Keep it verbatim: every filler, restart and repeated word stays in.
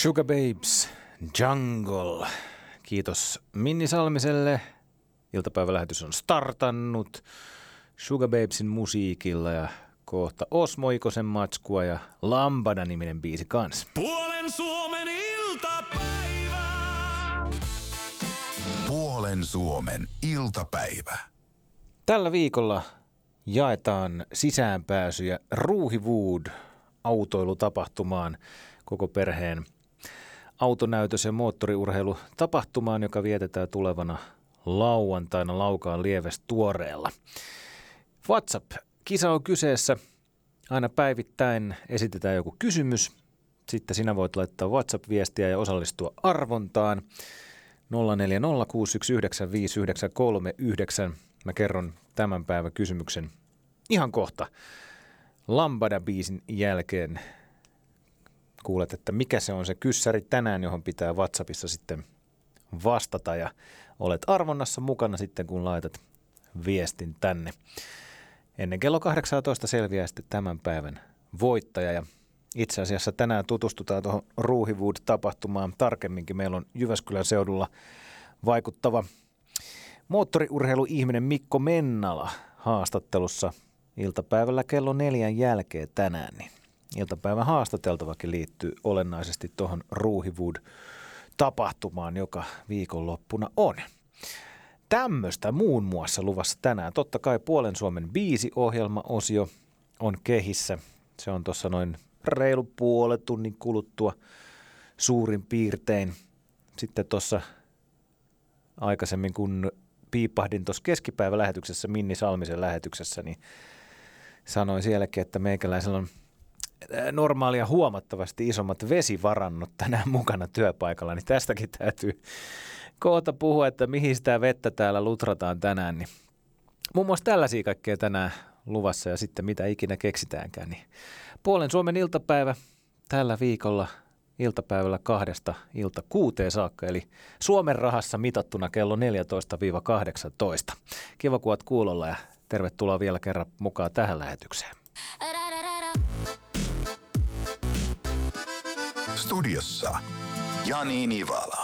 Sugababes, Jungle. Kiitos Minni Salmiselle. Iltapäivälähetys on startannut Sugababesin musiikilla ja kohta Osmo Ikosen matskua ja Lambada-niminen biisi kans. Puolen Suomen iltapäivä. Puolen Suomen iltapäivä. Tällä viikolla jaetaan sisäänpääsyjä Ruuhiwood autoilutapahtumaan koko perheen autonäytös- ja moottoriurheilutapahtumaan, joka vietetään tulevana lauantaina Laukaan Lieves tuoreella. WhatsApp-kisa on kyseessä. Aina päivittäin esitetään joku kysymys. Sitten sinä voit laittaa WhatsApp-viestiä ja osallistua arvontaan. nolla neljä nolla kuusi yksi yhdeksän viisi yhdeksän kolme yhdeksän. Mä kerron tämän päivän kysymyksen ihan kohta. Lambada-biisin jälkeen kuulet, että mikä se on se kyssäri tänään, johon pitää WhatsAppissa sitten vastata ja olet arvonnassa mukana sitten, kun laitat viestin tänne. Ennen kello kahdeksantoista selviää sitten tämän päivän voittaja ja itse asiassa tänään tutustutaan tuohon Ruuhiwood-tapahtumaan tarkemminkin. Meillä on Jyväskylän seudulla vaikuttava moottoriurheiluihminen Mikko Mennala haastattelussa iltapäivällä kello neljän jälkeen tänään. Niin iltapäivän haastateltavakin liittyy olennaisesti tuohon Ruuhiwood-tapahtumaan, joka viikonloppuna on. Tämmöistä muun muassa luvassa tänään. Totta kai Puolen Suomen biisiohjelma-osio on kehissä. Se on tuossa noin reilu puolen tunnin kuluttua suurin piirtein. Sitten tuossa aikaisemmin, kun piipahdin tuossa keskipäivälähetyksessä, Minni Salmisen lähetyksessä, niin sanoin sielläkin, että meikäläisellä on normaalia huomattavasti isommat vesivarannot tänään mukana työpaikalla, niin tästäkin täytyy kohta puhua, että mihin sitä vettä täällä lutrataan tänään. Niin muun muassa tällaisia kaikkea tänään luvassa ja sitten mitä ikinä keksitäänkään. Niin Puolen Suomen iltapäivä tällä viikolla iltapäivällä kahdesta ilta kuuteen saakka, eli Suomen rahassa mitattuna kello neljätoista kahdeksantoista. Kiva, kun oot kuulolla ja tervetuloa vielä kerran mukaan tähän lähetykseen. Studiossa Jani Nivala.